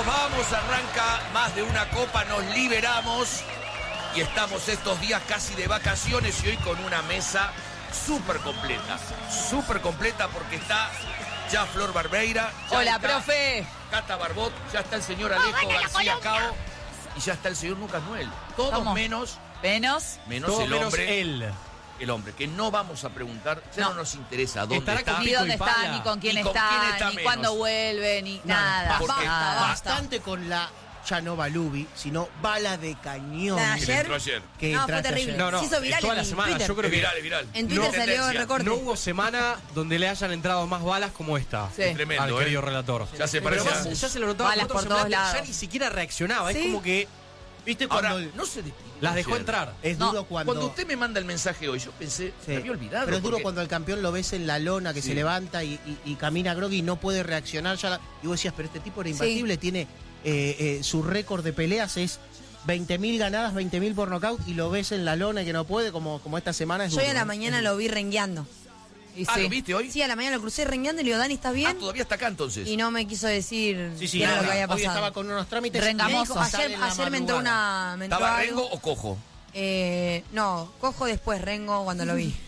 nos vamos, arranca más de una copa, nos liberamos y estamos estos días casi de vacaciones y hoy con una mesa súper completa porque está ya Flor Barbeira. Hola, profe. Cata Barbot, ya está el señor Alejo García Cao y ya está el señor Lucas Noel. Todos menos el hombre. El hombre, que no vamos a preguntar, ya no nos interesa dónde está. Ni dónde está, ni con quién está, ni cuándo vuelve, ni nada. Bastante con la Yanova Lubi, sino bala de cañón. ¿La de ayer? Que fue terrible. Se hizo viral toda la semana. Twitter. Yo creo que es viral. En Twitter salió el recorte. No hubo semana donde le hayan entrado más balas como esta. Sí. Tremendo, al querido relator. Ya se Pero parece. ya se lo notaba balas por todos lados. ya ni siquiera reaccionaba. ¿Sí? Es como que ¿Viste cuando Ahora, no se despidió las dejó ayer. entrar. es duro cuando usted me manda el mensaje hoy, yo pensé, Sí. me había olvidado. Pero es duro porque- cuando el campeón lo ves en la lona, que Sí. se levanta y camina groggy y no puede reaccionar. Y vos decías, pero este tipo era imbatible, tiene su récord de peleas es 20.000 ganadas, 20.000 por nocaut, y lo ves en la lona y que no puede, como esta semana es Yo duro. hoy a la mañana lo vi rengueando. Y ¿lo sí. viste hoy? Sí, a la mañana lo crucé rengueando y le digo, Dani, ¿estás bien? Todavía está acá entonces. Y no me quiso decir Sí, qué era lo que había hoy pasado. estaba con unos trámites. Rengamoso. y me dijo, sale en la Ayer me entró madrugada. me entró ¿Estaba algo. rengo o cojo? No, cojo después, rengo cuando lo vi.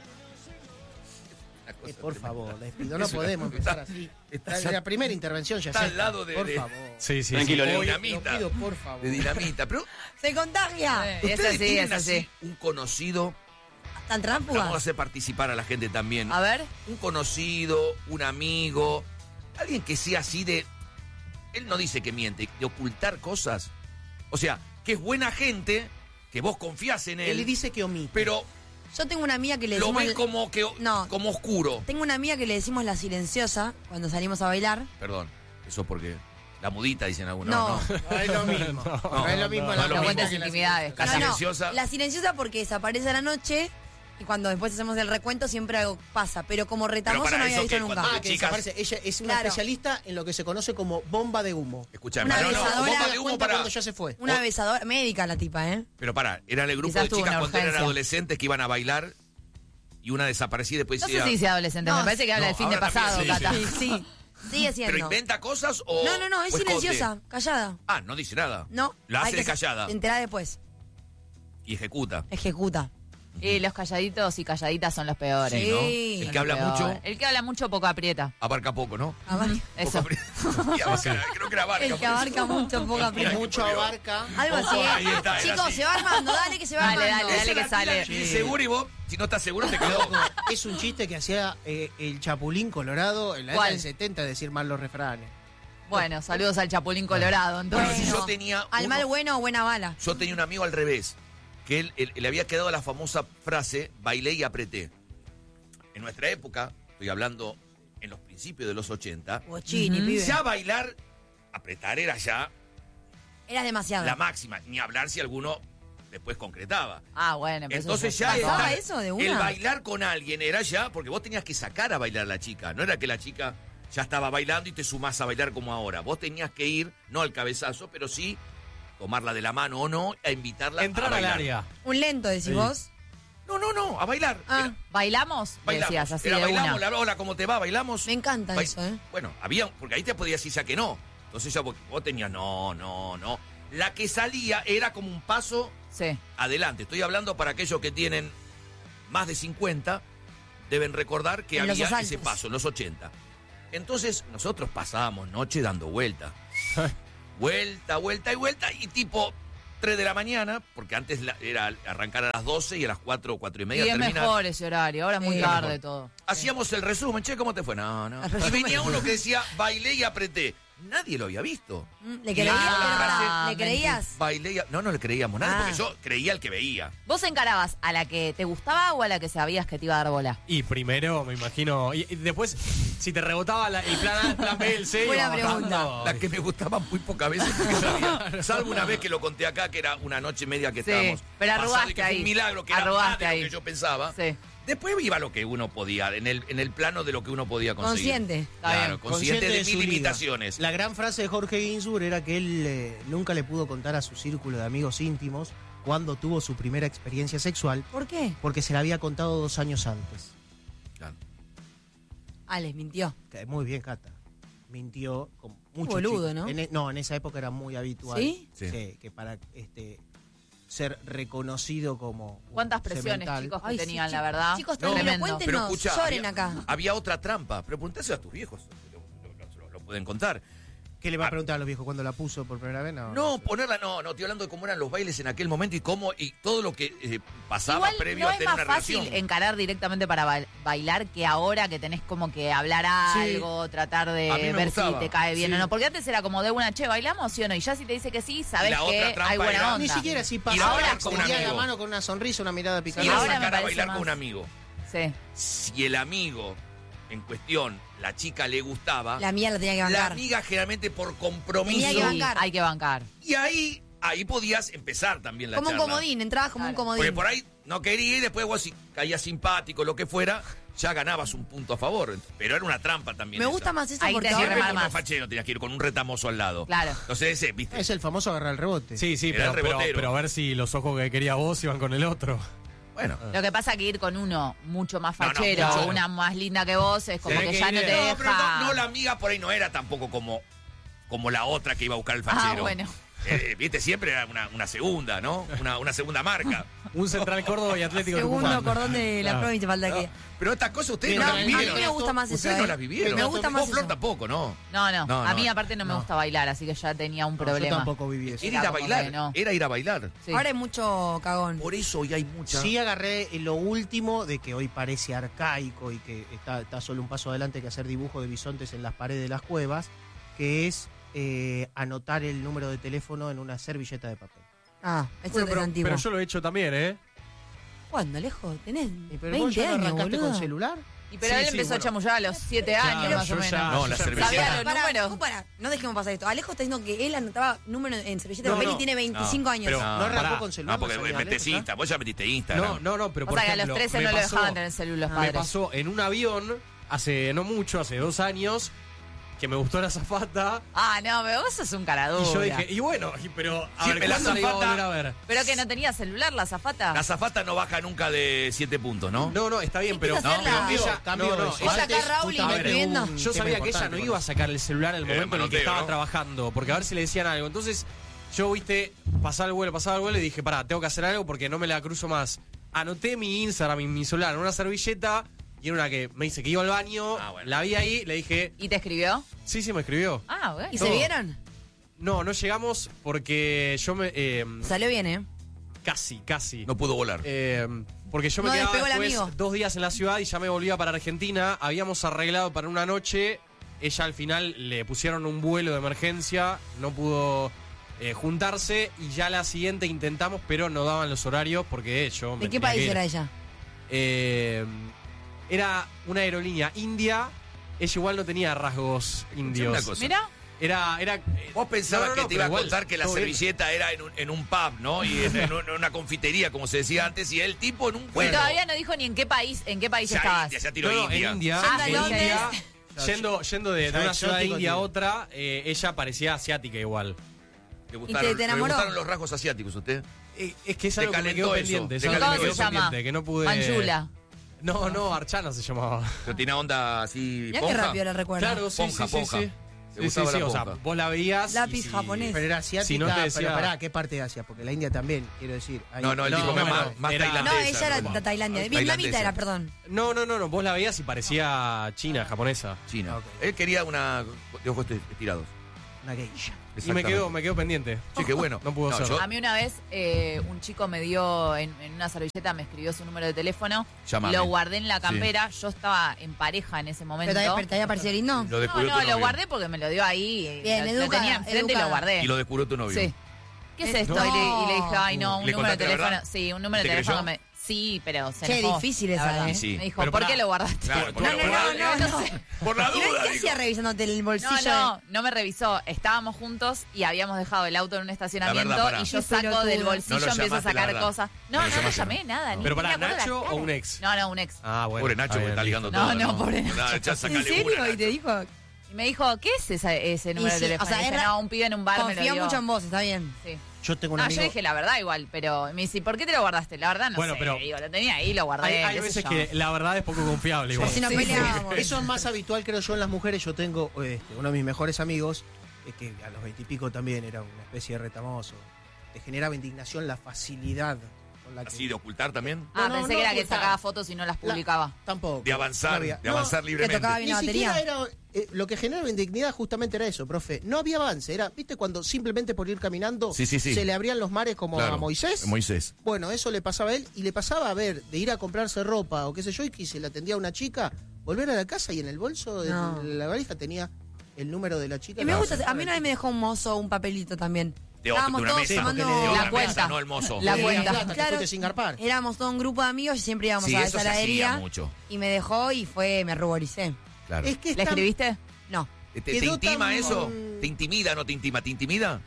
Por favor, les pido, no podemos empezar así. La primera intervención ya está al lado de- Por de- favor. Sí, sí. Tranquilo, sí. Leo. Hoy- Dinamita. Lo pido, por favor. De dinamita. Pero ¡Se contagia! Es ustedes así, tienen es así. un conocido. ¿Tan Vamos a tránsfugas? hacer participar a la gente también. A ver. Un conocido, un amigo, alguien que sea así de... Él no dice que miente, de ocultar cosas. O sea, que es buena gente, que vos confías en Él él, dice que omite. pero Yo tengo una amiga que le lo decimos... ven como, No. como oscuro. Tengo una amiga que le decimos la silenciosa cuando salimos a bailar. Perdón, eso porque... La mudita, dicen algunos. No. No es lo mismo. No es lo mismo no la es lo No mismo. cuentes que la intimidades. La No, silenciosa. La silenciosa porque desaparece a la noche y cuando después hacemos el recuento siempre algo pasa. Pero como retamoso para no había eso dicho que nunca. cuando- Que Chicas. desaparece. Ella es una Claro. especialista en lo que se conoce como bomba de humo. Escuchame, Una no, besadora. bomba Te de das humo cuenta para... cuando ya se fue. Una besadora médica la tipa, ¿eh? Pero pará, eran el grupo Quizás de tuvo chicas una cuando eran urgencia. adolescentes que iban a bailar y una desaparecía y después No sé decía... si dice adolescente, No, me parece que habla no, del fin de ahora también, pasado, sí, Cata. Sí. Sigue siendo. ¿Pero inventa cosas o...? No, es o esconde? silenciosa, callada. Ah, no dice nada. No. La hay hace que de callada se entera después. y ejecuta. Ejecuta. Y los calladitos y calladitas son los peores. Sí, ¿no? Sí. El que habla mucho, El que habla mucho poco aprieta. abarca poco, ¿no? Eso. Poco y abarca, creo que era abarca. El que abarca mucho, poca Mira, prima. Mucho abarca. Algo así, ¿eh? Ahí está, era Chicos, así. se va armando, dale que se va Dale, armando. dale que sale. Y seguro y vos, si no estás seguro, te quedó. Es un chiste que hacía el Chapulín Colorado en la ¿Cuál? década del 70, decir mal los refranes. Bueno, saludos al Chapulín Colorado. Bueno, Entonces, yo tenía... Al mal bueno o buena bala. Yo tenía un amigo al revés, que él le había quedado la famosa frase, bailé y apreté. En nuestra época, estoy hablando en los principios de los 80, Bochini, pibe. ya bailar, apretar era ya Era demasiado. la máxima, ni hablar si alguno después concretaba. bueno, pero Entonces eso ya ¿Pasaba está- eso de una? el bailar con alguien era ya, porque vos tenías que sacar a bailar a la chica, no era que la chica ya estaba bailando y te sumás a bailar como ahora. Vos tenías que ir, no al cabezazo, pero sí tomarla de la mano o no, a invitarla Entrar a al bailar. área. Un lento, decís vos. No, a bailar. Ah, ¿Bailamos? Bailamos. Decías así Era de bailamos, una. hola, ¿cómo te va? ¿Bailamos? me encanta Ba- eso, ¿eh? Bueno, había, porque ahí te podías decir ya que no. Entonces ya vos tenías, no. La que salía era como un paso Sí. adelante. Estoy hablando para aquellos que tienen más de 50, deben recordar que En los había asaltos. ese paso, en los 80. Entonces nosotros pasábamos noche dando vuelta. vuelta, y tipo 3 de la mañana, porque antes era arrancar a las 12 y a las 4, 4 y media Y es terminar. mejor ese horario, ahora es muy Sí. tarde Mejor. todo. Hacíamos el resumen, che, ¿cómo te fue? No. El Y resumen. venía uno que decía, bailé y apreté. Nadie lo había visto. ¿Le Y creías? la frase, ¿Le creías? bailé y... No le creíamos nada, Ah. porque yo creía el que veía. ¿Vos encarabas a la que te gustaba o a la que sabías que te iba a dar bola? Y primero, me imagino. Y después, si te rebotaba el plan A, el plan B, el C. Buena iba bajando. pregunta. La que me gustaba muy pocas veces porque sabía. Salvo una vez que lo conté acá, que era una noche y media que Sí, estábamos. pero pasado, arrugaste y que fue ahí. un milagro, que era más Arrugaste de lo ahí. que yo pensaba. Sí. Después iba lo que uno podía, en el plano de lo que uno podía conseguir. Consciente. Está Claro, bien. consciente de su mis liga. limitaciones. La gran frase de Jorge Ginsburg era que él nunca le pudo contar a su círculo de amigos íntimos cuando tuvo su primera experiencia sexual, ¿Por qué? porque se la había contado 2 años antes. Claro. Les mintió. Muy bien, Cata. mintió con mucho boludo, ¿no? En esa época era muy habitual. ¿Sí? Sí, que para ser reconocido como ¿Cuántas presiones, semental. chicos, que Ay, tenían, sí, la verdad? Chicos, Tremendo. tranquilo, cuéntenos, escucha, lloren acá. había otra trampa, pero preguntáselo a tus viejos, lo pueden contar. ¿Qué le va a preguntar a los viejos cuando la puso por primera vez? No, ponerla, no, estoy hablando de cómo eran los bailes en aquel momento y todo lo que pasaba Igual previo no a es tener más una fácil relación. encarar directamente para bailar que ahora que tenés como que hablar algo, tratar de A mí me ver gustaba, si te cae bien sí. o no. Porque antes era como de una, che, ¿bailamos sí o no? Y ya si te dice que sí, sabés la otra que trampa hay buena era- onda. Ni siquiera si Ir a pasaba, bailar con un extendía la amigo. mano con una sonrisa, una mirada picante. Ir a Ahora me sacar a parece bailar más. con un amigo. Sí. Si el amigo en cuestión, la chica le gustaba, La mía la tenía que la bancar. amiga generalmente por compromiso. Tenía que bancar. Hay que bancar. Y ahí podías empezar también la Como un charla. comodín, entrabas como un Claro. Porque comodín. por ahí no quería y después vos si caías simpático, lo que fuera, ya ganabas un punto a favor. Pero era una trampa también. Me esa. gusta más eso Ahí porque tenés que Siempre ahora... remar con un más. fachero tenías que ir con un retamoso al lado. Claro. Entonces ese, ¿viste? Es el famoso agarrar el rebote. Sí, Era el rebotero. pero a ver si los ojos que quería vos iban con el otro. Bueno. Lo que pasa es que ir con uno mucho más No, no, fachero, mucho. una más linda que vos, es como Tenés que que ya ir no te de- deja. No, pero no, la amiga por ahí no era tampoco como la otra que iba a buscar el Ah, fachero. bueno. Viste, siempre era una segunda, ¿no? Una segunda marca. Un Central Córdoba y Atlético Segundo Tucumán. cordón de la Claro. provincia, falta que... Pero estas cosas ustedes Pero no a las mí vivieron. me gusta más eso, Ustedes no ¿eh? las vivieron. Me gusta más Vos, Flor, eso. tampoco, ¿no? No, No, a mí no. aparte no me gusta bailar, así que ya tenía un No, problema. yo tampoco viví eso. Era ir a Era como bailar. que no. Era ir a bailar. Sí. Ahora hay mucho cagón. Por eso hoy hay mucha. Sí agarré lo último de que hoy parece arcaico y que está solo un paso adelante que hacer dibujo de bisontes en las paredes de las cuevas, que es anotar el número de teléfono en una servilleta de papel. Ah, eso Bueno, es pero, antiguo. pero yo lo he hecho también, ¿eh? ¿Cuándo, lejos? ¿Tenés Pero vos 20 ya no años, arrancaste boludo? con celular. Y pero Sí, él sí, empezó bueno. a chamullar a los 7 años Claro, más yo o menos. ya- No, la yo ya- servilleta. Sabía los números. No dejemos pasar esto. Alejo está diciendo que él anotaba números en servilleta de No, papel no. y tiene 25 años. pero- No arrancó pará. con celular. No, porque sabía metés Alejo, Insta. Vos ya metiste Instagram. No, pero O por sea que a ejemplo, los 13 me no lo pasó- dejaban tener celular los Me padres. pasó en un avión, hace no mucho, hace 2 años, que me gustó la azafata. Ah, no, pero vos sos un caradura. Y yo dije, y bueno, pero a Sí, ver, pero la ¿cuándo la iba a azafata- volver a ver? Pero que no tenía celular la azafata. La azafata no baja nunca de 7 puntos, ¿no? No, está bien, pero, quise hacerla. pero ella, Cambio no, eso. ella- Vos acá, Raúl, y a me ver, escribiendo. yo sabía que ella no iba a sacar el celular en el momento en el que manoteo, estaba ¿no? trabajando, porque a ver si le decían algo. Entonces, yo, viste, pasaba el vuelo y dije, pará, tengo que hacer algo porque no me la cruzo más. Anoté mi Instagram y mi celular en una servilleta y en una que me dice que iba al baño, Ah, bueno. la vi ahí, le dije, ¿Y te escribió? sí, me escribió. Ah, bueno. ¿Y Todo. se vieron? No llegamos porque yo me... Salió bien, ¿eh? Casi. No pudo volar. Porque yo me No quedaba despegó el después amigo. 2 días en la ciudad y ya me volvía para Argentina. Habíamos arreglado para una noche. Ella al final le pusieron un vuelo de emergencia. No pudo juntarse. Y ya la siguiente intentamos, pero no daban los horarios porque yo me ¿De qué tenía que país ir. era ella? Era una aerolínea india. Ella igual no tenía rasgos indios. una cosa. Mira, Era Vos pensabas no, que no, te iba a pero igual, contar que la todo bien. servilleta era en un pub, ¿no? Y en una confitería, como se decía antes, y el tipo en un y vuelo. todavía no dijo ni en qué país Ya estabas. India, ya tiró No, India. en India. Ah, en ¿dónde? India, yendo de Ya una ciudad exótico, india a tío. otra, ella parecía asiática igual. ¿Le te enamoró? gustaron los rasgos asiáticos a usted? Es que es Te algo que me calentó quedó eso, pendiente. Es te algo ¿Cómo que me se quedó llama? pendiente, que no pude... Manchula. No, Archana se llamaba. Pero tiene onda así. Mirá qué ponja. rápido la recuerdo. Claro, sí, Ponja, sí, ponja. sí. Te Sí, gustaba la o sea, ponja. vos la veías. Lápiz y si- japonés. Pero era asiática, Si no te decía- pero pará, ¿qué parte de Asia? Porque la India también, quiero decir. hay- No, él No, dijo bueno, más era- tailandesa. No, ella era ¿no? de Tailandia. Tailandesa. Vietnamita era, perdón. No, vos la veías y parecía china, japonesa. China. Ah, ok. Él quería una de ojos estirados. Una geisha. Y me quedó pendiente. Sí, qué bueno. No pudo ser. yo- A mí una vez un chico me dio en una servilleta, me escribió su número de teléfono, Llamame. lo guardé en la campera, yo estaba en pareja en ese momento. ¿Pero te había parecido lindo? Lo descubrió No, tu lo novio. guardé porque me lo dio ahí. Bien, lo educada, tenía enfrente y educada. lo guardé. Y lo descubrió tu novio. Sí. ¿Qué es esto? No. Y le dije, ay, no, un ¿Le número de contaste la teléfono. verdad? Sí, un número de ¿Te teléfono. creyó? Sí, pero se Che, enojó, difícil la esa, verdad. ¿eh? Sí. Me dijo, Pero ¿por pará. qué lo guardaste? Claro, ¿por qué lo guardaste? No. Por la ¿Y ven duda, qué digo. hacía revisándote el bolsillo? No me revisó. Estábamos juntos y habíamos dejado el auto en un estacionamiento La verdad, pará. y yo Qué saco pelotudo. del No bolsillo, lo empiezo a llamaste, la sacar verdad. cosas. No No, lo no lo llamaste, llamé, nada. ni Pero me para acuerdo la Nacho cara. o un ex. No, un ex. Ah, bueno. Pobre Nacho, está que bien, está listo. ligando No, todo. no, pobre Nacho. Ya ¿En sácale serio? una, ¿Y te dijo? Y me dijo, ¿qué es ese número de sí, teléfono? o sea, Y dije, es no, un pibe en un bar me lo Confío dio. mucho en vos, está bien. Sí. Yo tengo un No, amigo. yo dije la verdad igual, pero me dice, ¿por qué te lo guardaste? La verdad no Bueno, sé, pero digo, lo tenía ahí, lo guardé. Hay qué sé veces yo. que la verdad es poco confiable igual. Por si nos Sí, peleábamos. Eso es más habitual, creo yo, en las mujeres. Yo tengo uno de mis mejores amigos, que a los 20 y pico también era una especie de retamoso. Te generaba indignación la facilidad con la que... Así de ocultar también. Ah, No, pensé no que era que ocultar. sacaba fotos y no las publicaba. Tampoco. De avanzar, No había- de avanzar no, libremente. tocaba bien Ni la siquiera batería. era... lo que generaba indignidad justamente era eso, profe. No había avance. Era, ¿viste cuando simplemente por ir caminando Sí. se le abrían los mares como Claro, a Moisés? Moisés. Bueno, eso le pasaba a él y le pasaba a ver de ir a comprarse ropa o qué sé yo y que se le atendía a una chica, volver a la casa y en el bolso de No. la valija tenía el número de la chica. Y me que gusta, estaba a mí una vez me dejó un mozo un papelito también. De otra, de una todos mesa. tomando porque le dio la otra cuenta. mesa, no el mozo. La Le cuenta. debía plata, te Claro. fuiste sin garpar. Éramos todo un grupo de amigos y siempre íbamos Sí, a eso esa se hacía heladería. mucho. Y me dejó y me ruboricé. Claro. Es que ¿Le está- escribiste? No. ¿Te quedó intima tan- eso? ¿Te intimida o no te intima? ¿Te intimida?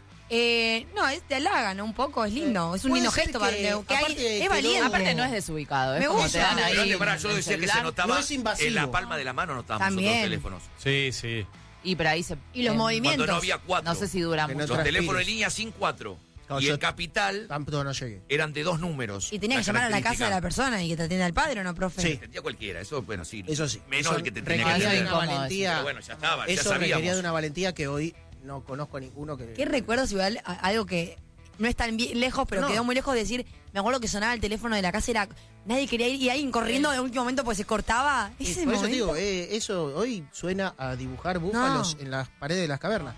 No, te halaga, ¿no? Un poco, es lindo. Es un Puede lindo ser gesto. que, que hay- aparte, es quedó- valiente. Aparte no es desubicado, es Me como gusta. te dan ahí. Pero antes, pará, yo el decía que se celular. notaba No es invasivo. en la palma de la mano notábamos También. otros teléfonos. Sí, sí. Y pero ahí se... Y los movimientos. Cuando no había 4. No sé si dura Que no mucho. Los transpires. teléfonos en línea sin 4. No, Y yo- en Capital Tanto no llegué. eran de 2 números. Y tenía que Una llamar a la casa de la característica. persona y que te atienda el padre, ¿o no, profe? Sí. Entendía cualquiera, eso, bueno, sí. Eso sí. Menos Eso el que te tenía que requería de atender. una Incómodo valentía. Pero bueno, ya estaba, ya Eso sabíamos. requería de una valentía que hoy no conozco a ninguno que... ¿Qué recuerdos igual? Algo que no es tan lejos, pero No. quedó muy lejos de decir. Me acuerdo que sonaba el teléfono de la casa, nadie quería ir y alguien corriendo de último momento pues se cortaba. Ese Por eso momento. digo, eso hoy suena a dibujar búfalos en las paredes de las cavernas.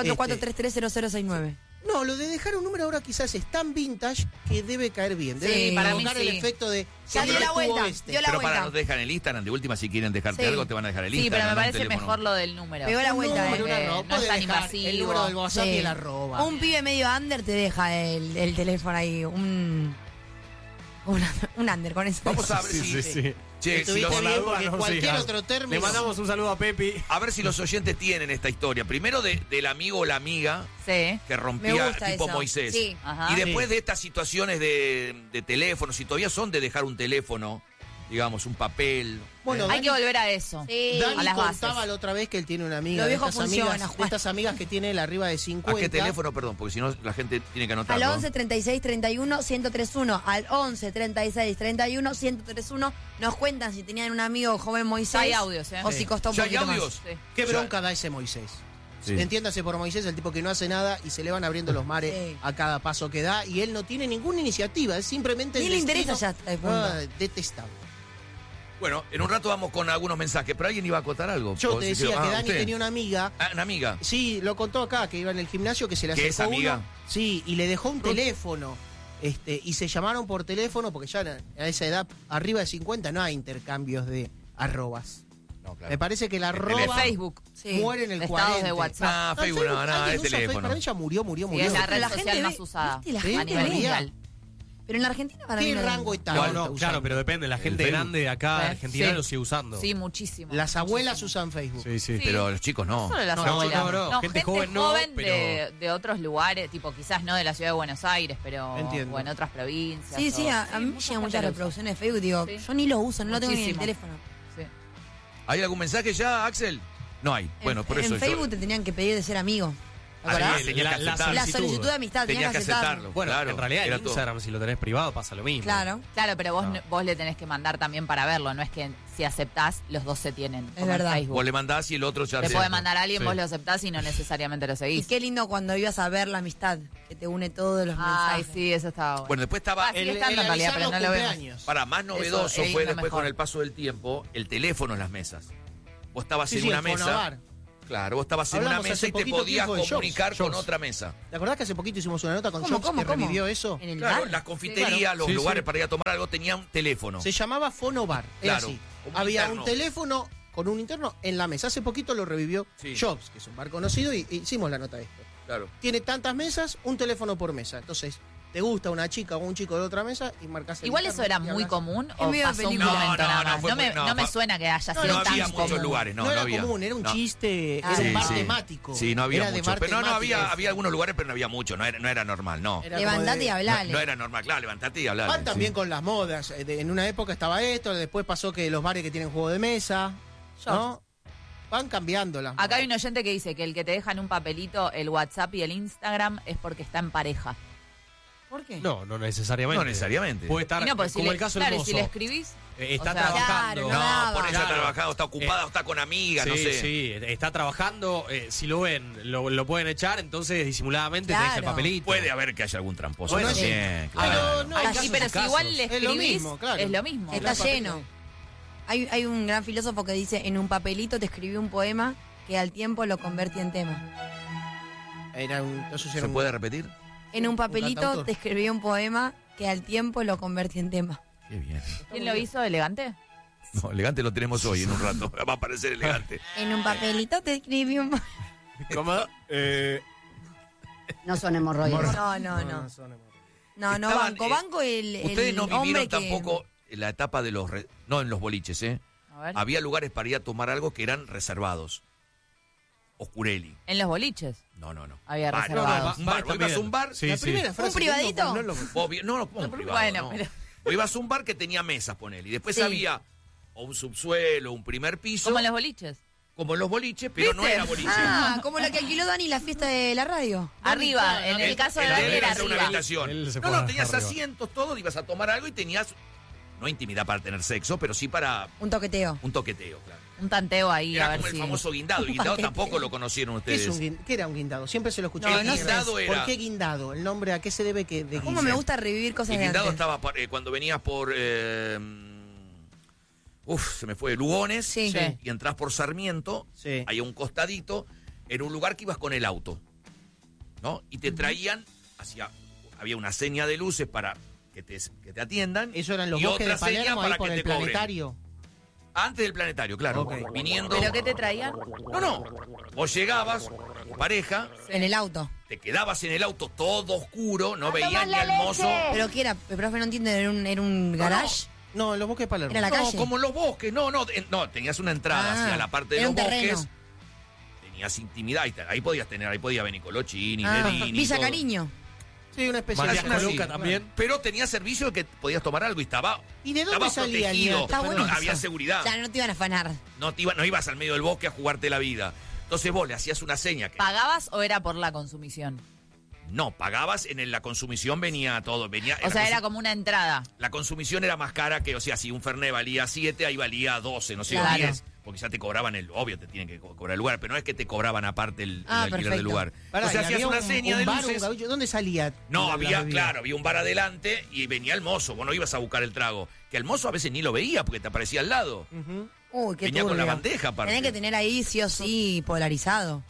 44330069. No, lo de dejar un número ahora quizás es tan vintage que debe caer bien. Debe Sí, para mí provocar el sí. efecto de... Ya dio siempre la estuvo vuelta, este. dio la Pero vuelta. para no te dejan el Instagram, de última, si quieren dejarte Sí. algo, te van a dejar el Sí, Instagram. pero me no un parece teléfono. mejor lo del número. Pegó la vuelta, número, eh. no No es podés tan dejar invasivo. el número del WhatsApp Sí. y la arroba. Un pibe medio under te deja el teléfono ahí. Un under con eso. Vamos a ver Sí, si... sí, sí. Che, si Estuviste los- la bien duda porque no cualquier sigas. otro término... Le mandamos un saludo a Pepi. a ver si los oyentes tienen esta historia. Primero del amigo o la amiga Sí. que Me rompía gusta tipo eso. Moisés. Sí. Ajá. Y después de estas situaciones de teléfono, si todavía son de dejar un teléfono, digamos, un papel. Bueno, Hay que volver a eso. Sí. Dani a las contaba bases. la otra vez que él tiene una amiga Lo de viejo estas, funciona, amigas, de Juan. estas amigas que tiene él arriba de 50. ¿A qué teléfono, perdón? Porque si no la gente tiene que Al anotarlo. 11 36 31 1031. Al 11 36 31 1031. Nos cuentan si tenían un amigo joven Moisés. Ya hay audios, ¿eh? O Sí. si costó un ¿Ya hay poquito audios? más. Sí. Qué Ya. bronca da ese Moisés. Sí. Entiéndase por Moisés, el tipo que no hace nada y se le van abriendo los mares Sí. a cada paso que da y él no tiene ninguna iniciativa, es simplemente Ni el le destino. interesa ya a este punto. Detestable. Bueno, en un rato vamos con algunos mensajes, pero alguien iba a acotar algo. Yo ¿O te se decía quedó? que Ah, Dani ¿usted? tenía una amiga, Ah, una amiga. sí, lo contó acá, que iba en el gimnasio, que se le ¿Que es acercó amiga? uno, sí, y le dejó un teléfono, y se llamaron por teléfono, porque ya a esa edad, arriba de 50, no hay intercambios de arrobas. No, claro. Me parece que la De arroba Facebook. Sí. muere en el De estados 40. de WhatsApp. Ah, Facebook no, nada, ¿alguien de usa Facebook? teléfono. Para mí ya murió. Sí, es la red la social gente más ve- usada ¿viste? La Sí, gente pero ve. mundial. Pero en la Argentina para mí ¿Qué no- rango etario? No, está no, usando? claro, pero depende. La gente Facebook. grande de acá, Sí. Argentina, Sí. lo sigue usando. Sí, muchísimo. Las abuelas Muchísimo. usan Facebook. Sí, sí. Sí. Pero los chicos no. Solo las No, abuelas. no, gente joven no, pero- de otros lugares, tipo quizás no de la ciudad de Buenos Aires, pero Entiendo. o en otras provincias. Sí, sí, o- a mí me mucha llegan gente muchas lo usa. reproducciones de Facebook. Digo, Sí. yo ni lo uso, no lo tengo ni en el Muchísimo. teléfono. Sí. ¿Hay algún mensaje ya, Axel? No hay. Bueno, por eso en yo- Facebook te tenían que pedir de ser amigo. ¿Te Ah, acordás? sí, tenías que La aceptar. La solicitud. solicitud de amistad, Tenías que aceptarlo. Bueno, claro, en realidad era en todo. Instagram, si lo tenés privado, pasa lo mismo. Claro. Claro, pero vos, No. vos le tenés que mandar también para verlo, no es que si aceptás, los dos se tienen. como en verdad. Facebook. Vos le mandás y el otro ya Te te- puede mandar a alguien, Sí. vos lo aceptás y no necesariamente lo Y seguís. qué lindo cuando ibas a ver la amistad, que te une todos los Ay, mensajes. sí, eso estaba bueno. Bueno, después estaba... Ah, sigue estando en realidad, avisar pero los no lo vemos. cumpleaños. Para más novedoso Eso, fue es lo después mejor. con el paso del tiempo, el teléfono en las mesas. Vos estabas Sí, en sí, una el mesa. Fonobar. Claro, vos estabas en una Hablamos mesa hace y te poquito podías tiempo de Jobs. comunicar con Jobs. otra mesa. ¿Te acordás que hace poquito hicimos una nota con ¿Cómo, Jobs cómo, que cómo? revivió eso? En el Claro, bar. las confiterías, los Sí, lugares sí. para ir a tomar algo tenían teléfono. Se llamaba Fonobar. Era Claro, así. un Había interno. un teléfono con un interno en la mesa. Hace poquito lo revivió Sí. Jobs, que es un bar conocido, y hicimos la nota de esto. Claro. Tiene tantas mesas, un teléfono por mesa. Entonces, te gusta una chica o un chico de otra mesa y marcas el Igual interno eso era y muy hablas. común Es o medio pasó un película. momento No, no, nada no, más. fue No, muy- me, no, no me pa- suena que haya No, sido No tan había muchos común. lugares, no, No, era había. común, era un No. chiste, Ah, era un Sí, bar sí. temático. Sí, no había Era de mucho. bar Pero no, temático. había algunos lugares, pero no había mucho. No era normal, no. Era como Levantate de- y hablale. No era normal, claro, levantate y hablar. Van también con las modas. En una época estaba esto, después pasó que los bares que tienen juego de mesa, ¿no? van cambiando las Acá hay modas. un oyente que dice que el que te deja en un papelito el WhatsApp y el Instagram es porque está en pareja. ¿Por qué? No necesariamente. No necesariamente. Puede estar, Y no, pues, como si le, el caso claro, del y si mozo. le escribís, Está o sea, trabajando. claro, No, por eso Claro. está trabajado, está ocupada, está con amigas, Sí, no sé. sí, está trabajando. Si lo ven, lo pueden echar, entonces disimuladamente te deja el Claro. papelito. Puede haber que haya algún tramposo Bueno, también. sí. Claro. Pero no, Hay así, casos pero y si casos. igual le Es lo escribís, mismo, claro. es lo mismo. Está papel- lleno. Hay un gran filósofo que dice, en un papelito te escribí un poema que al tiempo lo convertí en tema. Entonces era ¿Se un- puede repetir? En un papelito cantautor. te escribí un poema que al tiempo lo convertí en tema. Qué bien. ¿Quién lo hizo? ¿Elegante? No, elegante lo tenemos hoy en un rato. Va a aparecer elegante. En un papelito te escribí un... ¿Cómo? No son hemorroides. No, Estaban, banco el Ustedes no hombre vivieron que... tampoco la etapa de los... No, en los boliches, ¿eh? A ver. Había lugares para ir a tomar algo que eran reservados. Oscureli. En los boliches No. había Bar, reservados. Un bar. Vos ibas a un bar. Sí, La sí. primera frase ¿Un privadito? que dijo, no lo- No, un privado, Bueno, no. pero- Vos ibas a un bar que tenía mesas, ponele. Y después Sí. había o un subsuelo, un primer piso. Como en los boliches. Como en los boliches, pero no ¿Viste? era boliche. Ah, como la que alquiló Dani la fiesta de la radio. Arriba, en el caso de El Dani él era era una arriba. habitación. Él se No, fue tenías arriba. asientos, todo, ibas a tomar algo y tenías, no intimidad para tener sexo, pero sí para Un toqueteo. un toqueteo, claro. Un tanteo ahí, a Era ver como el si... famoso guindado. El guindado tampoco lo conocieron ¿Qué, ustedes. ¿Qué era un guindado? Siempre se lo escuché. No, decir. el guindado era- ¿Por qué guindado? ¿El nombre a qué se debe que de ¿Cómo guisa? me gusta revivir cosas El de guindado antes? estaba cuando venías por... se me fue, Lugones. Sí. Sí. Y entras por Sarmiento. Sí. Hay un costadito. Era un lugar que ibas con el auto. ¿No? Y te traían había una seña de luces para que te atiendan. Eso eran los y bosques de otra seña Palermo ahí para por que el te cobren. planetario. Antes del planetario, claro. Ok. Viniendo. ¿Pero qué te traían? No. Vos llegabas, tu pareja, En el auto. te quedabas en el auto todo oscuro, no veías ni al mozo. ¿Pero qué era? El profe no entiende, ¿era un garage? No, en los bosques de Palermo. Era la No, calle. como en los bosques, no, tenías una entrada Ah, hacia la parte de era los un terreno. bosques. Tenías intimidad, ahí podía venir Colochini, Ah, Medini. Villa todo. Cariño. Sí, una especie María de... Así. Coluca también. Pero tenía servicio de que podías tomar algo y estaba. ¿Y de dónde estaba salía el protegido. nieto? Está bueno No, había eso. seguridad. Ya no te iban a afanar. No ibas al medio del bosque a jugarte la vida. Entonces vos le hacías una seña que ¿Pagabas o era por la consumición? no pagabas, la consumición venía todo. O sea, era como una entrada. La consumición era más cara que, o sea, si un Fernet valía 7, ahí valía 12, no sé, Claro. o 10. Porque ya te cobraban obvio te tienen que cobrar el lugar, pero no es que te cobraban aparte el alquiler perfecto. del lugar. Pará, o sea, ¿y hacías había una un- seña un de bar, un luces. gaucho? ¿Dónde salía? No, la había bebida? un bar adelante y venía el mozo. Vos no ibas a buscar el trago. Que el mozo a veces ni lo veía porque te aparecía al lado. Uy, qué Venía con la turbio. bandeja, aparte. Tenés que tener ahí sí o sí polarizado.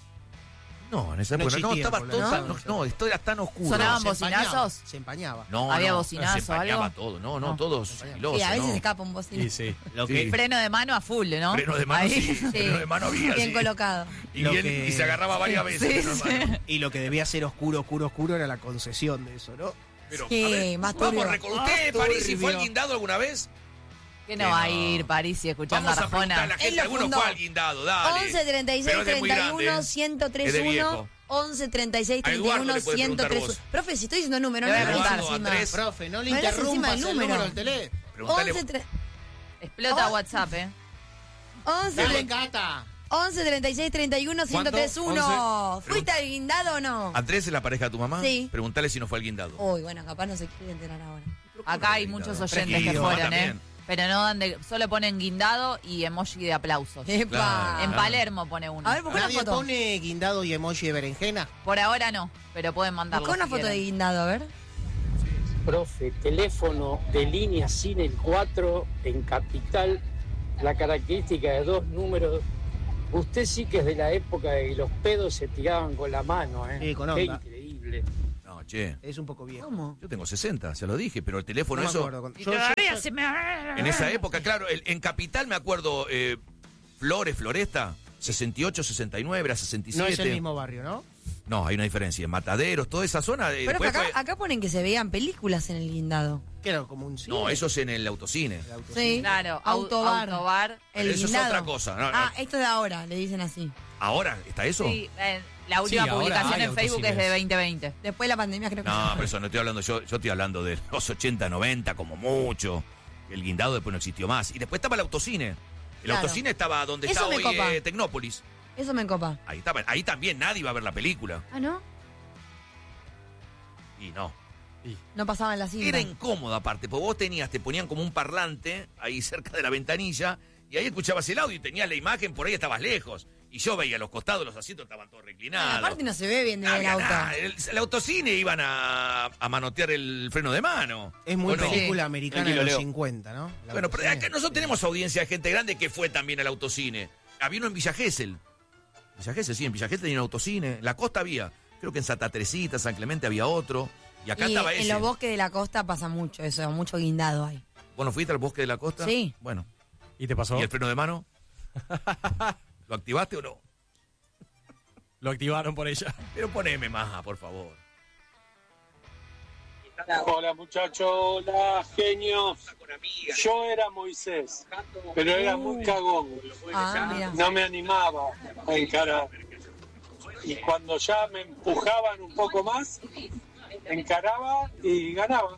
No, en esa No época no, existía estaba por todo la tan, noche. no, esto era tan oscuro. Sonaban Se empañaba, bocinazos. Se empañaba. No, ¿Había no, bocinazo se empañaba algo? todo. No, No. todo sigiloso. Sí, a veces no. se escapa un bocina. Sí, sí. Lo Sí. que, Freno de mano a full, ¿no? Freno de mano, Ahí. sí. Freno de mano había, Bien sí. colocado. Y, Lo bien- que- y se agarraba varias veces. Sí, freno de mano. y lo que debía ser oscuro era la concesión de eso, ¿no? Pero, Sí, a ver, más vamos, turbio. ¿usted, Más París, si fue al turbio. guindado alguna vez? ¿Qué no va a ir París y escuchando Vamos a Arjona? preguntar a la Él gente. lo Alguno fundó. fue al guindado, dale. 11 36 Pero es de muy 31 grande, ¿eh? Es de 1031 viejo. 11 36 A Eduardo 31 le puedes preguntar 1031. vos. Profe, si estoy diciendo número, Le no voy a le preguntar. encima. Andrés. Profe, no le No le hagas encima interrumpas el el número. número del teléfono. Preguntale. 11 Explota Oh. WhatsApp, ¿eh? 11 Dale, Cata. 11 36 31 1031. ¿Fuiste al guindado o no? ¿Andrés es la pareja de tu mamá? Sí. Preguntale si no fue al guindado. Uy, bueno, capaz no se quiere enterar ahora. Acá hay muchos oyentes que Tranquilo, fueron, ¿eh? también. Pero no dan solo ponen guindado y emoji de aplausos. ¡Epa! Claro. En Palermo pone uno. A ver, busca una ¿Nadie foto. pone guindado y emoji de berenjena? Por ahora no, pero pueden mandarlo. Busca una si foto de quieren. guindado, a ver. Profe, teléfono de línea sin el 4 en Capital, la característica de 2 números. Usted sí que es de la época de que los pedos se tiraban con la mano, ¿eh? Sí, con Qué onda. increíble. No, che. Es un poco viejo. ¿Cómo? Yo tengo 60, se lo dije, pero el teléfono, No me eso. acuerdo. Y Yo- todavía yo- se me... En esa época, claro, en Capital me acuerdo, Floresta, 68, 69, era 67. no es el mismo barrio, ¿no? No, hay una diferencia. En Mataderos, toda esa zona. Pero después acá, fue- acá ponen que se veían películas en el guindado. Que era como un cine. No, eso es en el autocine. El auto- Sí. Claro, Autobar. Autobar. El Eso es guindado. otra cosa. No, no. Ah, esto es de ahora, le dicen así. ¿Ahora está eso? Sí, la última ahora publicación hay en Facebook es de autocines. 2020. Después de la pandemia creo que No, pero eso no estoy hablando yo estoy hablando de los 80, 90 como mucho. El guindado después no existió más. Y después estaba el autocine. El Claro. autocine estaba donde Eso está me hoy copa. Tecnópolis. Eso me copa. Ahí estaba. Ahí también nadie iba a ver la película. Ah, ¿no? Y no. No pasaba en la cinta. Era incómodo aparte, porque vos te ponían como un parlante ahí cerca de la ventanilla y ahí escuchabas el audio y tenías la imagen, por ahí estabas lejos. Y yo veía los costados, los asientos estaban todos reclinados. Aparte no se ve bien No desde el había auto. nada. El autocine iban a manotear el freno de mano. Es muy ¿O no? película americana de Tranquilo, los Leo. 50, ¿no? La Bueno, pero autocine. acá nosotros tenemos audiencia de gente grande que fue también al autocine. Había uno en Villa Gesell. Villa Gesell, sí, en Villa Gesell tenía un autocine. En la costa había. Creo que en Santa Teresita, San Clemente había otro. Y acá Y estaba en ese. los bosques de la costa pasa mucho eso, mucho guindado hay. ¿Vos no fuiste al bosque de la costa? Sí. Bueno. ¿Y te pasó? ¿Y el freno de mano? ¿Lo activaste o no? Lo activaron por ella. Pero poneme más, por favor. Hola muchachos, hola genios. Yo era Moisés, pero era muy cagón. Ah, mira. No me animaba a encarar. Y cuando ya me empujaban un poco más, encaraba y ganaba.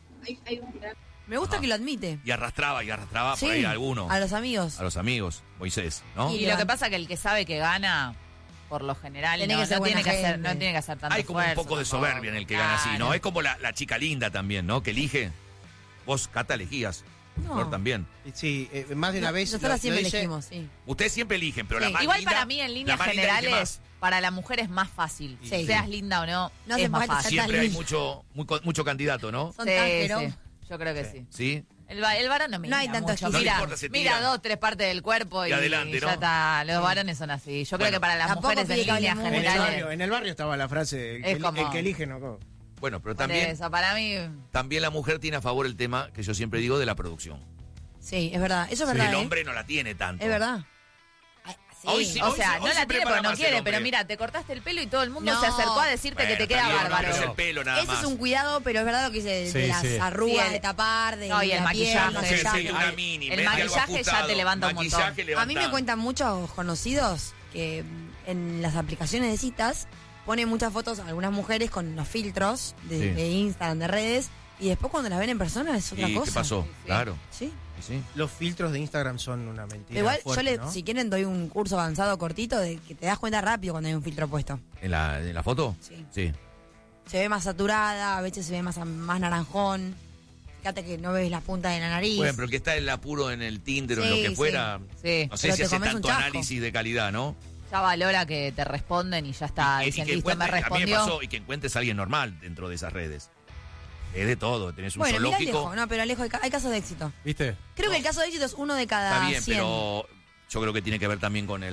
Me gusta que lo admite. Y arrastraba por Sí, ahí a alguno. a los amigos. A los amigos, Moisés, ¿no? Y lo que pasa es que el que sabe que gana, por lo general, Tiene no, que ser no tiene buena que hacer, gente. no tiene que hacer tanto Hay como un esfuerzo poco de tampoco. soberbia en el que gana así, ¿no? Claro. Es como la chica linda también, ¿no? Que elige. Vos, Cata, elegías. No. Flor también. Sí, más de una vez. Nosotros lo siempre hice- elegimos, sí. Ustedes siempre eligen, pero Sí. la más Igual linda, para mí, en la líneas más linda elige generales, más. para la mujer es más fácil. Sí. Seas linda o no, No hace es más falta fácil. ser Siempre hay linda. mucho candidato, ¿no? Son Sí, tan sí, jeros. yo creo que sí. ¿Sí? El varón no mira No hay tanto mucho. exquisito. No le Mira, importa, se mira tira. 2, 3 partes del cuerpo y, Y adelante, ya ¿no? está. Los varones son así. Yo creo Bueno, que para las tampoco mujeres en pide que hable líneas mucho. En el, generales. barrio, en el barrio estaba la frase, Es como- el que elige no. Bueno, pero Por también, eso, para mí. también la mujer tiene a favor el tema que yo siempre digo de la producción. Sí, es verdad. Eso es El verdad. ¿eh? hombre no la tiene tanto. Es verdad. Ay, sí. Hoy sí. O sea, hoy no se la tiene prepara porque no más el quiere, hombre. pero mira, te cortaste el pelo y todo el mundo No. se acercó a decirte Bueno, que te queda está bien, bárbaro. no, pero es el pelo nada Ese más. es un cuidado, pero es verdad lo que dice de Sí, las sí. arrugas, Sí, de tapar, de No, y el la maquillaje. pierna, La mujer maquillaje. se una mini, El mete algo maquillaje ya ajustado, te levanta un montón. maquillaje A mí me levanta. cuentan muchos conocidos que en las aplicaciones de citas ponen muchas fotos a algunas mujeres con los filtros Sí. de Instagram, de redes, y después cuando las ven en persona es otra ¿Y cosa. qué pasó? Sí, sí. Claro. Sí. Sí. Los filtros de Instagram son una mentira. Igual fuerte, yo ¿no? si quieren doy un curso avanzado cortito de que te das cuenta rápido cuando hay un filtro puesto. ¿En la foto? Sí. Sí. Se ve más saturada, a veces se ve más naranjón. Fíjate que no ves las puntas de la nariz. Bueno, pero el que está en el apuro en el Tinder o en Sí, lo que sí. fuera, Sí. no sé Pero si te hace comes un tanto chasco. análisis de calidad, ¿no? Ya valora que te responden y ya está. Dicen, que listo, me encuentres, a mí me respondió. pasó, y que encuentres a alguien normal dentro de esas redes. Es de todo, tenés un Bueno, mira zoológico. Alejo. No, pero Alejo, hay casos de éxito. ¿Viste? Creo que el caso de éxito es uno de cada Está bien, 100. pero yo creo que tiene que ver también con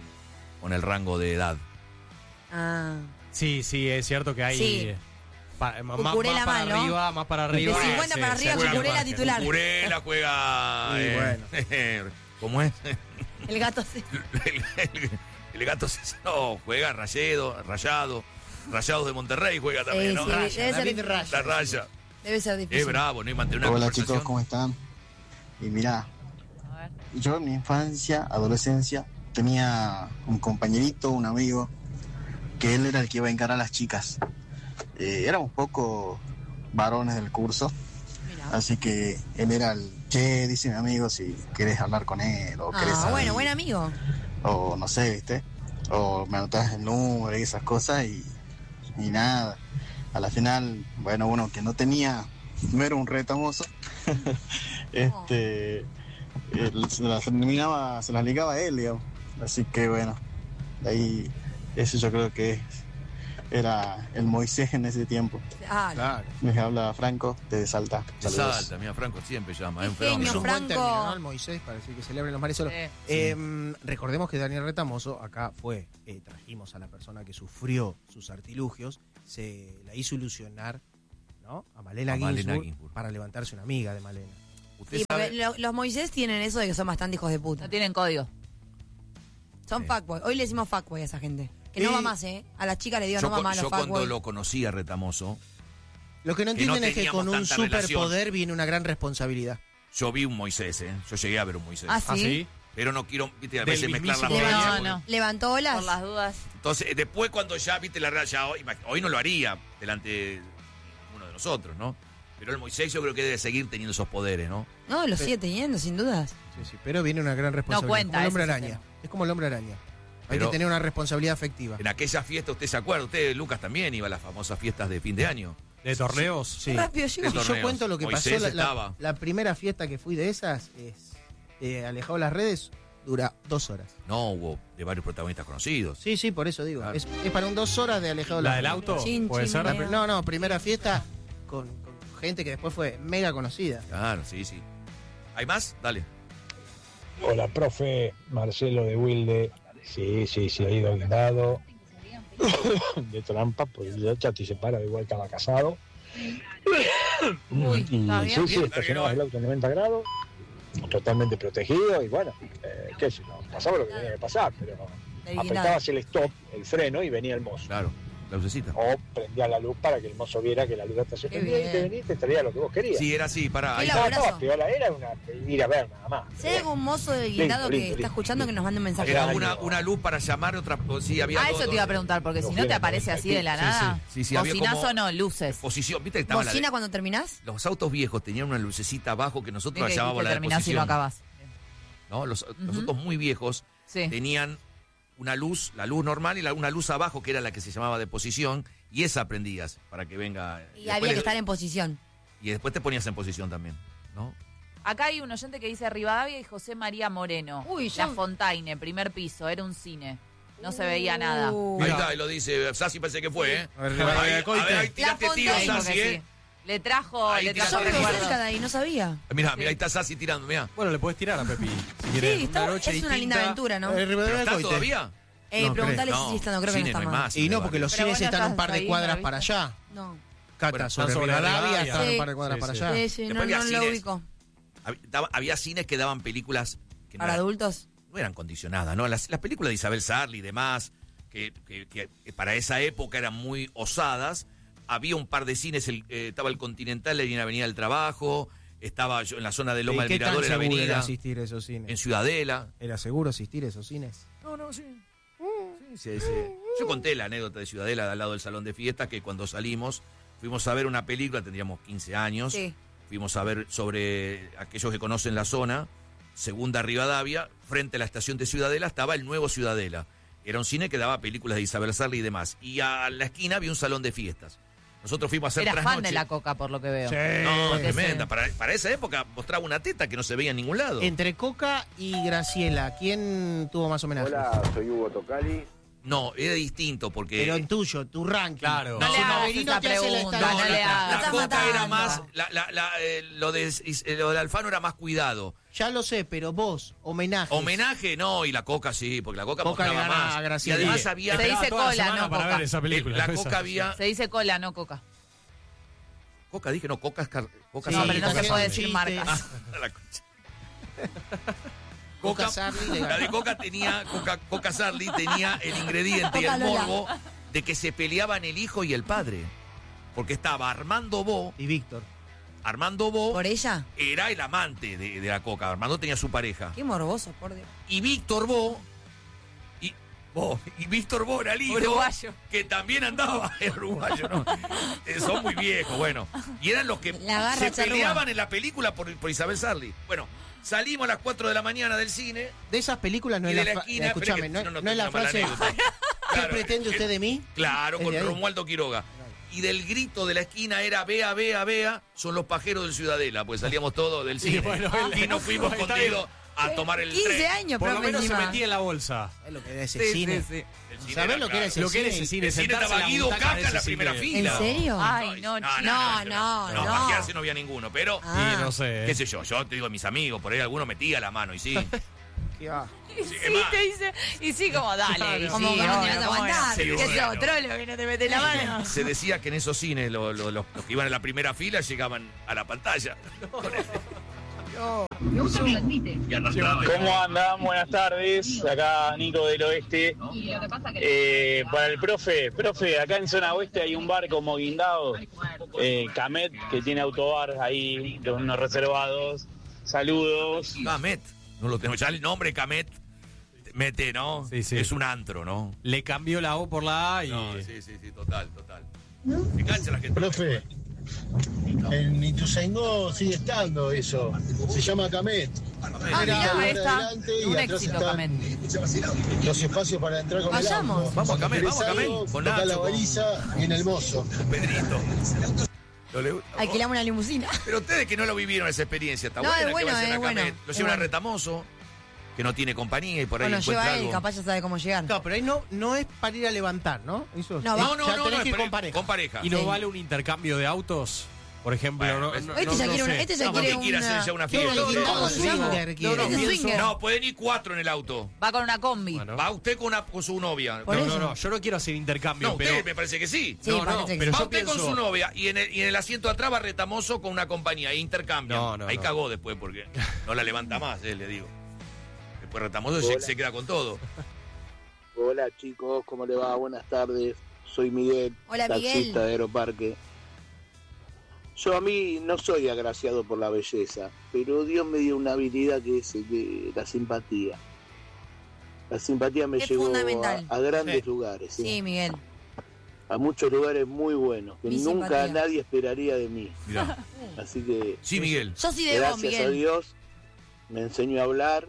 el rango de edad. Ah. Sí, sí, es cierto que hay. Sí. Más Cucurella para mal, ¿no? arriba, más para arriba. De 50 para arriba, juega Cucurella margen. titular. Cucurella juega. Y bueno. ¿Cómo es? El gato se... el gato no, juega Rayados de Monterrey juega también, Sí, ¿no? sí, debe ser David difícil. Raya. La raya. Debe ser difícil. Es bravo, ¿no? Y mantener una Hola conversación. chicos, ¿cómo están? Y mirá, A ver. yo en mi infancia, adolescencia, tenía un compañerito, un amigo, que él era el que iba a encarar a las chicas. Éramos pocos varones del curso, Mirá. así que él era el che, dice mi amigo, si querés hablar con él o querés Ah, salir, bueno, buen amigo. o no sé, ¿viste? O me anotás el número y esas cosas y nada. A la final, bueno, uno que no era un retamoso, se las ligaba a él, digamos. Así que bueno, de ahí, eso yo creo que era el Moisés en ese tiempo. Ah, Claro. Les habla Franco desde Salta. Se Saludos. salta, mira, Franco siempre llama, Qué es un fenómeno. Es un Franco. buen término, ¿no? El Moisés, para decir que celebren los mares solos. Sí. Recordemos que Daniel Retamoso acá fue, trajimos a la persona que sufrió sus artilugios, se la hizo ilusionar, ¿no? A Malena Ginsburg Ginsburg. para levantarse una amiga de Malena. Usted Sí, sabe, porque los Moisés tienen eso de que son bastante hijos de puta. No tienen código. Son Sí. fuckboy. Hoy le decimos fuckboy a esa gente. Que no Y- va más, ¿eh? A las chicas le digo yo, no va más a yo los cuando fuckboy. lo conocí a Retamoso, Lo que no Que no entienden es que teníamos con un tanta superpoder viene una gran responsabilidad. yo vi un Moisés, ¿eh? Yo llegué a ver un Moisés. Ah, ¿Ah, sí. sí? Pero no quiero, viste, a Del veces mezclar la mismísimo fecha. No, no. ¿Levantó olas? Por las dudas. Entonces, después cuando ya viste la raya, hoy no lo haría delante de uno de nosotros, ¿no? Pero el Moisés yo creo que debe seguir teniendo esos poderes, ¿no? No, lo sigue teniendo, sin dudas. Sí, pero viene una gran responsabilidad. cuenta, como el hombre ese es el araña. tema. Es como el hombre araña. Hay Pero- que tener una responsabilidad afectiva. En aquella fiesta, ¿usted se acuerda? Usted, Lucas, también iba a las famosas fiestas de fin de año. ¿De torneos? Sí. Rápido llegó. De Si yo torneos. cuento lo que Moisés pasó, estaba. la primera fiesta que fui de esas, alejado de las redes, dura 2 horas. No, hubo de varios protagonistas conocidos. Sí, por eso digo. Claro. Es para un 2 horas de alejado de ¿La las del redes. auto? Chin, ¿Puede chin, ser? mira. No, primera fiesta con gente que después fue mega conocida. Claro, sí. ¿Hay más? Dale. Hola, profe. Marcelo de Wilde. Sí, ha ido guindado. De trampa, pues ya Chati se para, igual estaba casado. Uy, Y ¿está bien? sí, estacionaba el auto en 90 grados, totalmente protegido, y bueno, qué sé yo, pasaba lo que tenía que pasar, pero Del apretabas el stop, el freno, y venía el mozo. Claro, la lucecita. O prendía la luz para que el mozo viera que la luz hasta se Qué prendía y te bien. venía y te traía lo que vos querías. Sí, era así, pará. Qué Ahí Estaba laborazo. toda piola, era ir a ver nada más. Si hay algún mozo de guindado Lindo, que lindo, está escuchando, que nos mande un mensaje. Era Era una luz para llamar, otra. Sí, había Eso te iba a preguntar, porque si no te aparece así de la nada. Sí, había Bocinazo como- no, luces. Posición, ¿viste que estaba ¿Bocina cuando terminás? los autos viejos tenían una lucecita abajo que nosotros Bien la que llamábamos la de terminás y no posición. acabas. ¿No? Los autos muy viejos Sí. tenían una luz, la luz normal y una luz abajo que era la que se llamaba de posición, y esa prendías para que venga. Y después había que le- estar en posición. Y después te ponías en posición también, ¿no? Acá hay un oyente que dice Rivadavia y José María Moreno. Uy, La yo- Fontaine, primer piso, era un cine. No se veía nada. Ahí está, ahí lo dice. Sassi parece que fue, ¿eh? A ver, Rivadavia de Coite. ahí tiraste La tiro, Fontaine. Sassi, Que ¿eh? sí. Le trajo, Ahí le tira trajo Yo vivo recuerdo. cerca de ahí, no sabía. Mirá, ahí está Sassi tirando, mirá. Bueno, le puedes tirar a Pepi. Si Sí, querés. está, Una noche es una linda distinta. aventura, ¿no? ¿Pero Rivadavia de está Coite. todavía? No, Preguntale creo. si está, no creo que Cine no está no hay más. más. Y no, porque los Pero cines bueno, están un estás par de ahí, cuadras ¿no? para allá. No. Cata, Bueno, sobre están sobre Rivadavia, Rivadavia. están Sí. un par de cuadras Sí, para sí. allá. Sí, sí, Después no había lo cines. ubico. Había cines que daban películas que no ¿Para eran, adultos? no eran condicionadas, ¿no? Las películas de Isabel Sarli y demás, que para esa época eran muy osadas. Había un par de cines, estaba el Continental en la Avenida del Trabajo, estaba yo en la zona de Loma ¿Y del qué tan Mirador en la seguro era Avenida, asistir a esos cines? en Ciudadela. ¿Era seguro asistir a esos cines? No, sí. Sí. Yo conté la anécdota de Ciudadela al lado del salón de fiestas, que cuando salimos fuimos a ver una película, tendríamos 15 años, Sí. fuimos a ver sobre aquellos que conocen la zona, Segunda Rivadavia, frente a la estación de Ciudadela estaba el nuevo Ciudadela. Era un cine que daba películas de Isabel Sarli y demás. Y a la esquina había un salón de fiestas. Nosotros fuimos a hacer Era fan trasnoche. de la coca, por lo que veo. No, Porque tremenda. se- Para esa época mostraba una teta que no se veía en ningún lado. Entre Coca y Graciela, ¿quién tuvo más homenaje? soy Hugo Tocali. No, era distinto porque... Pero en tuyo, tu ranking. Claro. No le No, hagas Severino esa te hace la pregunta, estadística. no le la hagas. Está Coca matando. era más... lo de Alfano era más cuidado. Ya lo sé, pero vos, homenaje. Homenaje, no, y la Coca sí, porque la Coca Coca le mostraba gana más. a Y Graciela. además Sí. había... Se dice Esperaba toda la cola, semana no para Coca. ver esa película. la Coca había... Se dice cola, no coca. Coca dije, no, Coca es... Coca Sí, No, pero no se porque puede es un decir chiste. marcas. La concha. Coca Sarli le La ganó. de Coca tenía, Coca Sarli tenía el ingrediente y Coca el Lola. morbo de que se peleaban el hijo y el padre. Porque estaba Armando Bo, Y Víctor. ¿Por ella? era el amante de la Coca. Armando tenía su pareja. Qué morboso, por Dios. Y Víctor Bo, y Víctor Bo era el hijo, Uruguayo. que también andaba, era uruguayo, ¿no? Son muy viejos, bueno. Y eran los que La garra se charrúa. peleaban en la película por Isabel Sarli. Bueno, salimos a las 4 de la mañana del cine. De esas películas no Y es de la la frase. esquina, Escúchame, pero no, que si no, no es la tengo una mala frase. anécdota. ¿Qué Claro, pretende usted de mí? Claro, Es con de ahí. Romualdo Quiroga. Y del grito de la esquina era vea, vea, vea, son los pajeros del Ciudadela, pues salíamos todos del cine. bueno, y nos fuimos está escondidos a tomar el 15 tren. años, Por lo profe, menos se encima. metía en la bolsa. ¿Sabes lo que era ese cine? El cine ¿Sabés era lo que era claro. ese Lo que era cine? ese cine, El cine sentarse estaba en la Guido butaca Caca de en la ese primera cine. fila. ¿En serio? Ay, no, No. pajearse no había ninguno, pero Ah. Y no sé. qué sé yo te digo, mis amigos, por ahí alguno metía la mano y sí. ¿Qué va? Sí, Sí, es más, te dice. Y sí, como dale. y Como sí, que no te obvio, vas a ¿cómo aguantar. no? Sí, ¿Qué bueno. sos, trolo, que no te mete la mano? se decía que en esos cines los que iban en la primera fila llegaban a la pantalla. ¿Cómo andan? Buenas tardes. Acá Nico del Oeste. Para el profe, acá en zona oeste hay un bar como guindado, Camet, que tiene autobar ahí, unos reservados. Saludos. Camet, no lo tengo ya el nombre Camet. Mete, ¿no? Sí, sí. Es un antro, ¿no? Le cambió la O por la A y. No, sí, total. Me cansa la gente. Profe, En Ituzaingó sigue estando eso. Se llama Camet. Mirá, ahí está. Adelante y Un atrás éxito, están Camet. los espacios para entrar con Vayamos. el auto. Vamos a Camet, con Toca Nacho, la con baliza y en el mozo. Pedrito. Alquilamos una limusina. Pero ustedes que no lo vivieron esa experiencia, está No, buena es que bueno, vayan es a Camet. bueno, Lo es llevan a bueno. Retamoso, que no tiene compañía y por ahí Bueno, encuentra lleva él, algo. capaz ya sabe cómo llegar. Claro, pero ahí no es para ir a levantar, ¿no? Eso No, es- No, no, ya no, tenés no, que ir es con pareja. con pareja. ¿Y no Sí. vale un intercambio de autos? Por ejemplo, Bueno, Este ya quiere una, sé. este ya No, ¿por quiere qué quiere una... hacer ya una ¿Qué fiesta? es el ¿Cómo se llama? swinger quiere? Ese es swinger. No, pueden ir 4 en el auto. Va con una combi. Bueno. Va usted con su novia. Por No, eso. no, yo no quiero hacer intercambio, No, pero... usted me parece que sí. Sí, No, parece que pero sí. Va yo usted con pienso- su novia y en el asiento de atrás va Retamoso con una compañía e intercambian. No, Ahí no. cagó después porque no la levanta más, le digo. Después Retamoso se queda con todo. Hola chicos, ¿cómo le va? Buenas tardes. Soy Miguel, Hola, taxista Miguel. de Aeroparque. Yo a mí no soy agraciado por la belleza, pero Dios me dio una habilidad que es la simpatía. La simpatía me Es llevó fundamental. a grandes Sí. lugares, ¿sí? Sí, Miguel. A muchos lugares muy buenos, que Mi nunca simpatía. nadie esperaría de mí. Mirá. Así que Sí, Miguel. Yo sí de vos, gracias a Miguel. Dios me enseñó a hablar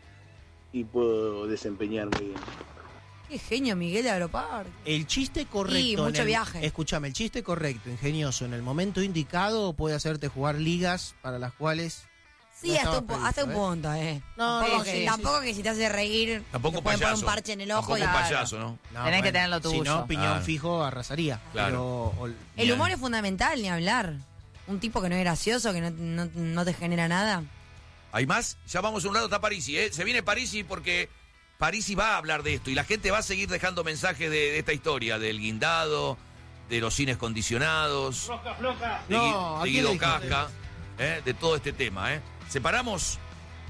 y puedo desempeñarme bien. Qué genio, Miguel de Aeroparque. El chiste correcto. Y mucho en el- viaje. Escúchame, el chiste correcto, ingenioso, en el momento indicado puede hacerte jugar ligas para las cuales. Sí, No hasta estaba un, previsto, hasta un ¿eh? punto, ¿eh? No, tampoco, no, que, sí, sí, tampoco que si te hace reír, Tampoco te pueden poner payaso. un parche en el ojo Tampoco y payaso, ¿no? No, Tenés que tener lo Si tuyo. no, piñón Claro. fijo arrasaría. Claro. Pero, El humor es fundamental, ni hablar. Un tipo que no es gracioso, que no te genera nada. ¿Hay más? Ya vamos a un lado, está Parisi, ¿eh? Se viene Parisi porque Parisi va a hablar de esto y la gente va a seguir dejando mensajes de esta historia, del guindado, de los cines condicionados, de, No, ¿a de quién Guido le dijiste? Casca, de todo este tema, ¿eh? Separamos,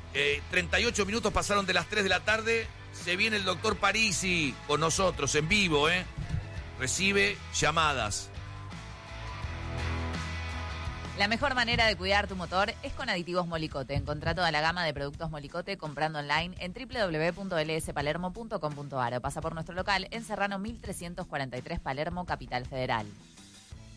38 minutos pasaron de las 3 de la tarde, se viene el doctor Parisi con nosotros en vivo, ¿eh? Recibe llamadas. La mejor manera de cuidar tu motor es con Aditivos Molicote. Encontrá toda la gama de productos Molicote comprando online en www.lspalermo.com.ar o pasa por nuestro local en Serrano 1343 Palermo, Capital Federal.